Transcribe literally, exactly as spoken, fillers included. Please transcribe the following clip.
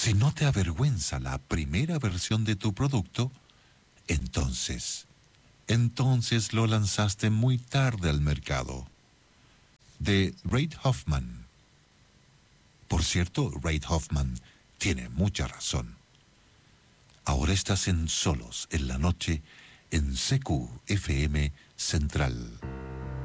Si no te avergüenza la primera versión de tu producto, entonces, entonces lo lanzaste muy tarde al mercado. De Reid Hoffman. Por cierto, Reid Hoffman tiene mucha razón. Ahora estás en Solos en la Noche en C Q F M Central.